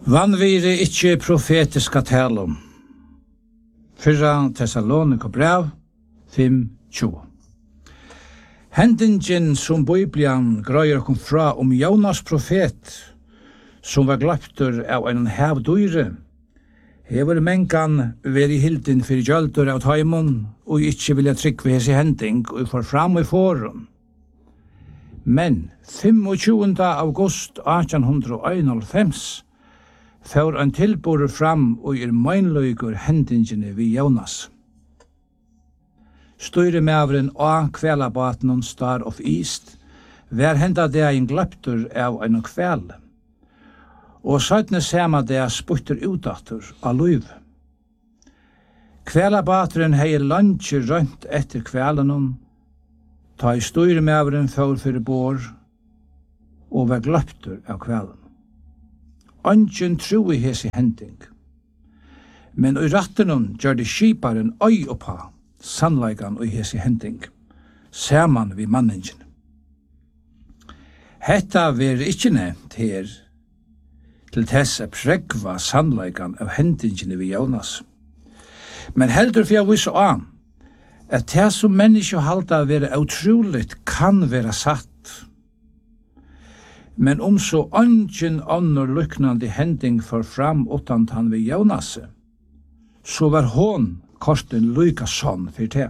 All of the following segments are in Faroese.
Vanvire ikkje profetiska talum. 1. Thessalonika brev 5:20. Hendingen som Bibelen grøyer kom fra Jonas profet, som var gløptur av en hevdyre, hever mengan veri hilden for gjøldur av taimon, og ikkje vilja tryggve hese hending, og for fram i forum. Men 25. august 1891 får en tilbord fram og meinløygur hendingene vi Jonas. Styremævren og kvelabaten Star of East var henda det en gløptur av en kvel, og søytne sema det spytter utdatter av løyv. Kvelabateren hei landje rønt etter kvelen, ta i styremævren får fyrir bor, og var gløptur av kvelen. Ongen tro i hese hending. Men i rattenon gjør det skiparen øy oppa sannleikan i hese hending, saman vi manningen. Hetta ver ikkje nevnt her til tessa pregva sannleikan av hendingene vi Jonas. Men heldur for jeg viser an at det som menneske halda være utroligt kan være satt. Men så ongen annor lyknande hending for fram utan han vi Jonas, så var hon korsten lyka sånn for det.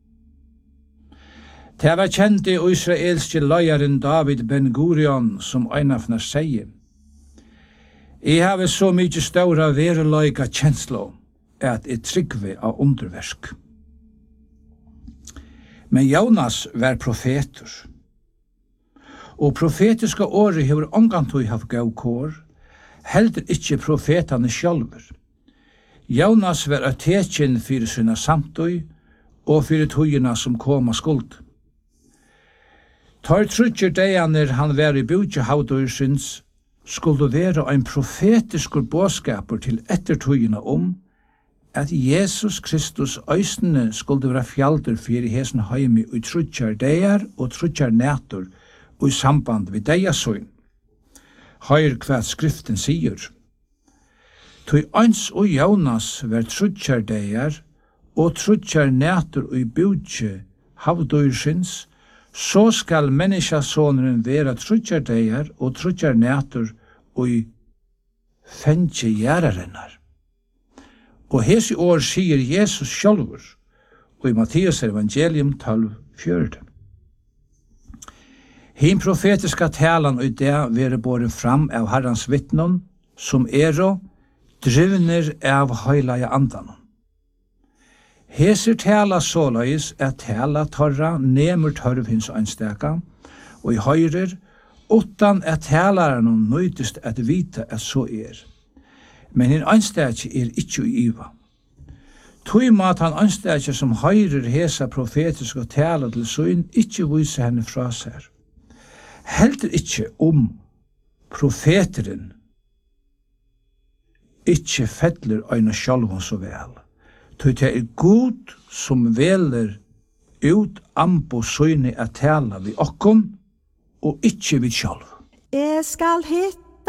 Det var kjent i israelske løyaren David Ben-Gurion som einafnar sier: «Jeg har så mykje ståra vereløyga kjenslo at jeg tryggve av underversk.» Men Jonas var profeter, og profetiska året hever omgantøy haft gav kår, heldur ikkje profetane sjálfur. Jonas var tekjen fyrir sina samtøy og fyrir tøyina som koma skuld. Tar trutjer dejaner han var i bygge havdøysins, skulle være ein profetiskur båskapur til ettertøyina at Jesus Kristus øysene skulle være fjaldur fyrir hesen heimi og trutjer dejar og trutjer nætur og i samband við dejasøyn. Høyr hva skriften sier. Tøy eins og Jonas var trutjer dejar og trutjer nætur og i bygge havdøysins, så skal menneskasåneren være trutjer dejar og trutjer nætur og i fengje gjerarennar. Og hesi år sier Jesus sjálfur, og i Matteus evangelium 12:4. Hin profetiska talan og det være båren fram av Herrans vittnon, som drivner av høylaja andan. Hesir tala såleis tala torra nemur tørv hins einstaka, og i høyrer, utan talaren nøytist vita så Men hin einstaki ikkje i iva. Tøy mat han einstaki som høyrer hesa profetiska tala til søyn ikkje vise henne fra seg. Heldur ikkje profeteren ikkje fettler øyne sjálvun så vel. Tøy det god som veler ut ambo søyne tala vi okkom og ikkje vi sjálv. Jeg skal hitta